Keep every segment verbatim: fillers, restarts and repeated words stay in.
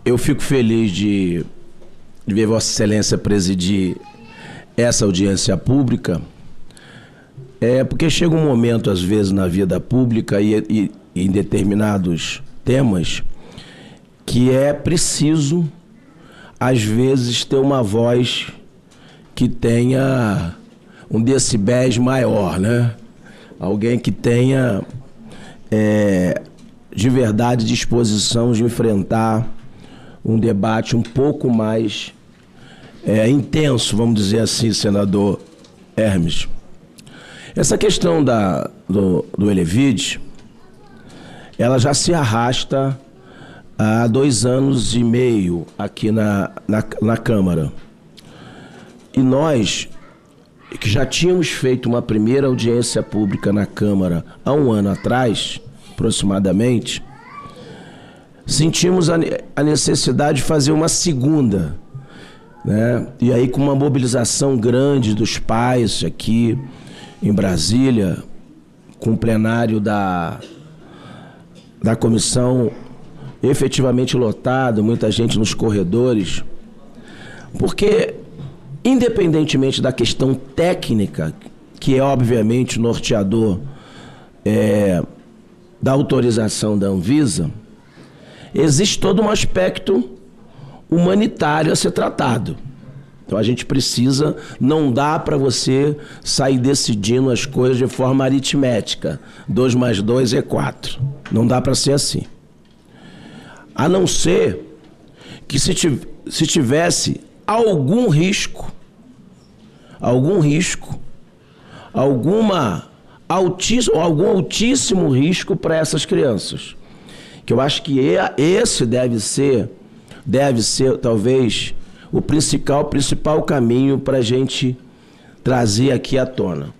eu fico feliz de, de ver Vossa Excelência presidir essa audiência pública, é porque chega um momento, às vezes, na vida pública e, e, e em determinados temas, que é preciso, às vezes, ter uma voz que tenha um decibéis maior, né? Alguém que tenha, é, de verdade, disposição de enfrentar um debate um pouco mais é, intenso, vamos dizer assim, senador Hermes. Essa questão da, do, do Elevide, ela já se arrasta há dois anos e meio aqui na, na, na Câmara. E nós, que já tínhamos feito uma primeira audiência pública na Câmara há um ano atrás, aproximadamente, sentimos a, a necessidade de fazer uma segunda, né? E aí com uma mobilização grande dos pais aqui em Brasília, com o plenário da, da comissão efetivamente lotado, muita gente nos corredores, porque, independentemente da questão técnica, que é obviamente o norteador é, da autorização da Anvisa, existe todo um aspecto humanitário a ser tratado. Então a gente precisa, não dá para você sair decidindo as coisas de forma aritmética. dois mais dois é quatro. Não dá para ser assim. A não ser que se, tiv- se tivesse algum risco, algum risco, alguma altíssimo, algum altíssimo risco para essas crianças. Que eu acho que esse deve ser, deve ser talvez o principal, principal caminho para a gente trazer aqui à tona.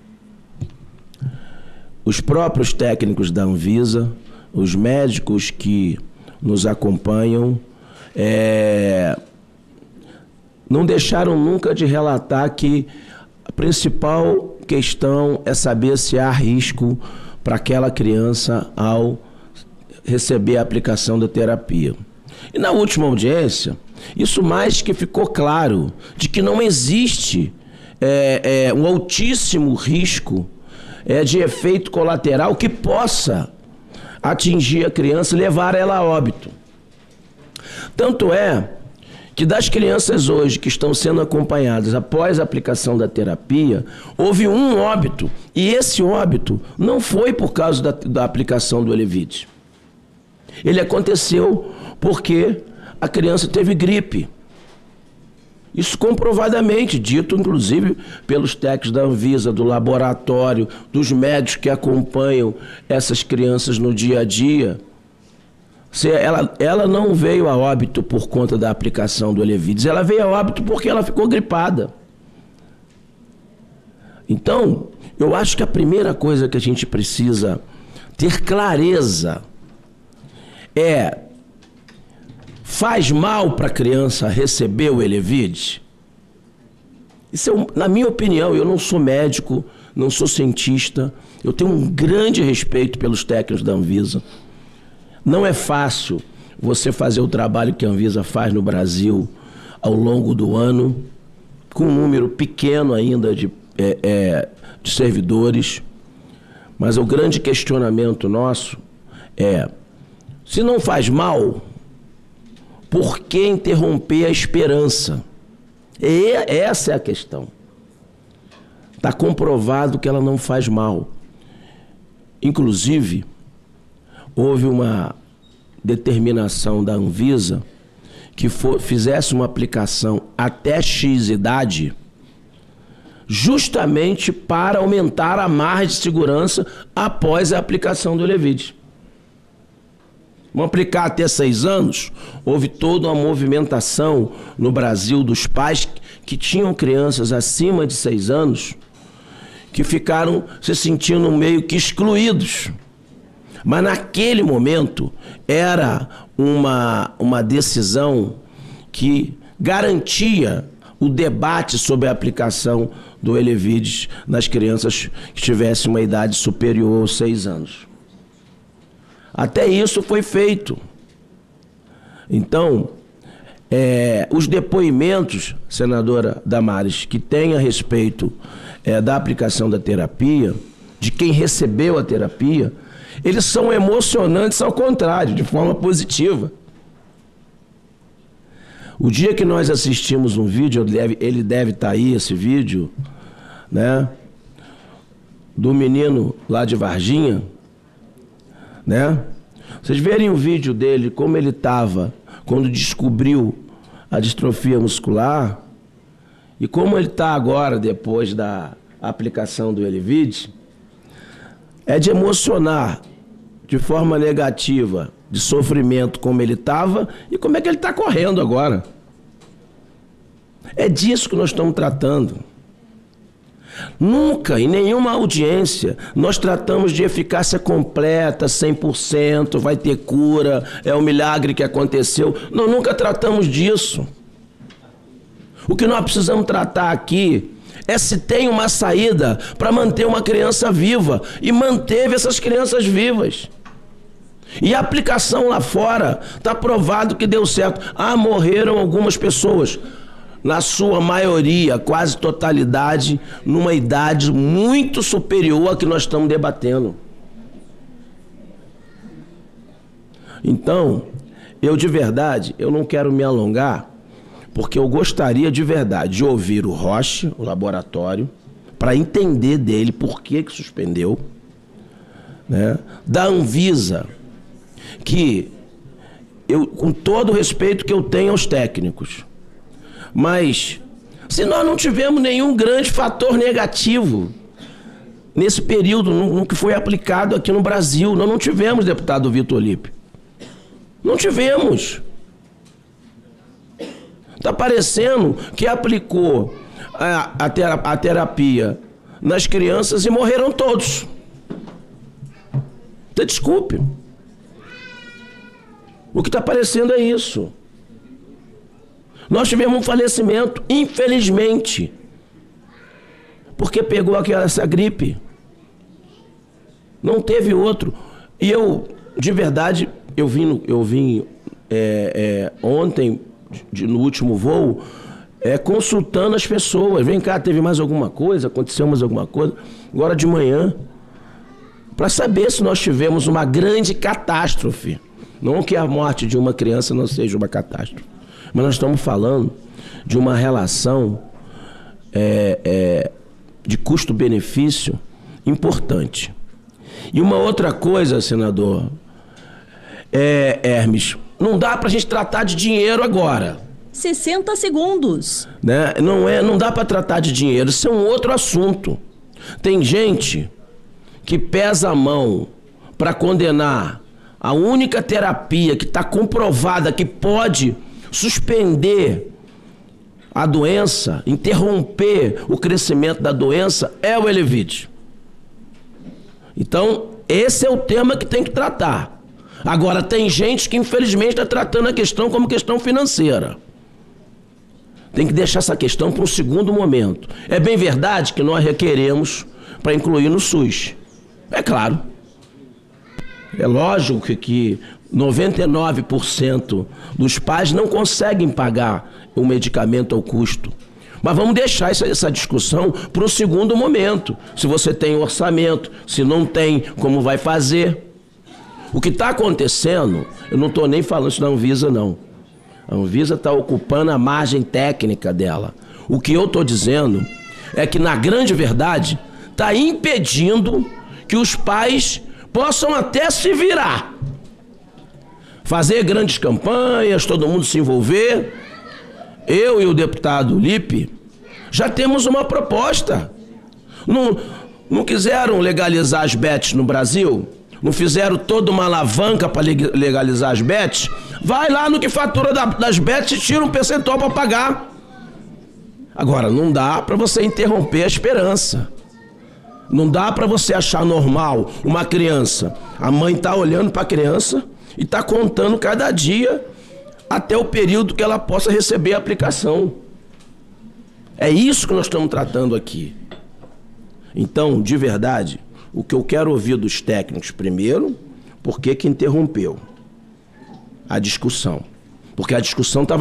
Os próprios técnicos da Anvisa, os médicos que nos acompanham, é, não deixaram nunca de relatar que a principal questão é saber se há risco para aquela criança ao receber a aplicação da terapia. E na última audiência, isso mais que ficou claro, de que não existe é, é, um altíssimo risco é, de efeito colateral que possa atingir a criança e levar ela a óbito. Tanto é que das crianças hoje que estão sendo acompanhadas após a aplicação da terapia, houve um óbito, e esse óbito não foi por causa da, da aplicação do Elevide. Ele aconteceu porque a criança teve gripe. Isso comprovadamente, dito inclusive pelos técnicos da Anvisa, do laboratório, dos médicos que acompanham essas crianças no dia a dia. Ela, ela não veio a óbito por conta da aplicação do Elevide, ela veio a óbito porque ela ficou gripada. Então, eu acho que a primeira coisa que a gente precisa ter clareza é: faz mal para a criança receber o Elevide? Isso é, na minha opinião, eu não sou médico, não sou cientista, eu tenho um grande respeito pelos técnicos da Anvisa. Não é fácil você fazer o trabalho que a Anvisa faz no Brasil ao longo do ano, com um número pequeno ainda de, é, é, de servidores, mas o grande questionamento nosso é: se não faz mal, por que interromper a esperança? E essa é a questão. Está comprovado que ela não faz mal. Inclusive, houve uma determinação da Anvisa que for, fizesse uma aplicação até X idade, justamente para aumentar a margem de segurança após a aplicação do Elevide. Vamos aplicar até seis anos? Houve toda uma movimentação no Brasil dos pais que tinham crianças acima de seis anos que ficaram se sentindo meio que excluídos. Mas naquele momento era uma, uma decisão que garantia o debate sobre a aplicação do Elevide nas crianças que tivessem uma idade superior aos seis anos. Até isso foi feito. Então, é, os depoimentos, senadora Damares, que tem a respeito é, da aplicação da terapia, de quem recebeu a terapia, eles são emocionantes ao contrário, de forma positiva. O dia que nós assistimos um vídeo, ele deve, ele deve estar aí, esse vídeo, né, do menino lá de Varginha, né? Vocês verem o vídeo dele, como ele estava quando descobriu a distrofia muscular e como ele está agora, depois da aplicação do Elevide, é de emocionar de forma negativa, de sofrimento como ele estava e como é que ele está correndo agora. É disso que nós estamos tratando. Nunca, em nenhuma audiência, nós tratamos de eficácia completa, cem por cento, vai ter cura, é um milagre que aconteceu. Nós nunca tratamos disso. O que nós precisamos tratar aqui é se tem uma saída para manter uma criança viva. E manteve essas crianças vivas. E a aplicação lá fora, está provado que deu certo. Ah, morreram algumas pessoas. Na sua maioria, quase totalidade, numa idade muito superior à que nós estamos debatendo. Então, eu de verdade, eu não quero me alongar, porque eu gostaria de verdade de ouvir o Roche, o laboratório, para entender dele por que que suspendeu, né? Da Anvisa, que eu, com todo o respeito que eu tenho aos técnicos, mas se nós não tivemos nenhum grande fator negativo nesse período, no, no que foi aplicado aqui no Brasil, nós não tivemos, deputado Vitor Lippe. Não tivemos. Está parecendo que aplicou a, a, tera, a terapia nas crianças e morreram todos. Desculpe. O que está parecendo é isso. Nós tivemos um falecimento, infelizmente, porque pegou aquela, essa gripe. Não teve outro. E eu, de verdade, eu vim, eu vim é, é, ontem, de, no último voo, é, consultando as pessoas. Vem cá, teve mais alguma coisa? Aconteceu mais alguma coisa? Agora de manhã, para saber se nós tivemos uma grande catástrofe. Não que a morte de uma criança não seja uma catástrofe. Mas nós estamos falando de uma relação é, é, de custo-benefício importante. E uma outra coisa, senador é, Hermes, não dá para a gente tratar de dinheiro agora. sessenta segundos. Né? Não, é, não dá para tratar de dinheiro, isso é um outro assunto. Tem gente que pesa a mão para condenar a única terapia que está comprovada que pode suspender a doença, interromper o crescimento da doença, é o Elevide. Então, esse é o tema que tem que tratar. Agora, tem gente que infelizmente está tratando a questão como questão financeira. Tem que deixar essa questão para um segundo momento. É bem verdade que nós requeremos para incluir no SUS. É claro. É lógico que, que noventa e nove por cento dos pais não conseguem pagar o medicamento ao custo. Mas vamos deixar essa, essa discussão para um segundo momento. Se você tem orçamento, se não tem, como vai fazer. O que está acontecendo, eu não estou nem falando isso da Anvisa, não. A Anvisa está ocupando a margem técnica dela. O que eu estou dizendo é que, na grande verdade, está impedindo que os pais possam até se virar. Fazer grandes campanhas, todo mundo se envolver. Eu e o deputado Lippe já temos uma proposta. Não, não quiseram legalizar as bets no Brasil? Não fizeram toda uma alavanca para legalizar as bets? Vai lá no que fatura das bets e tira um percentual para pagar. Agora, não dá para você interromper a esperança. Não dá para você achar normal uma criança. A mãe está olhando para a criança e está contando cada dia até o período que ela possa receber a aplicação. É isso que nós estamos tratando aqui. Então, de verdade, o que eu quero ouvir dos técnicos, primeiro, por que que interrompeu a discussão? Porque a discussão estava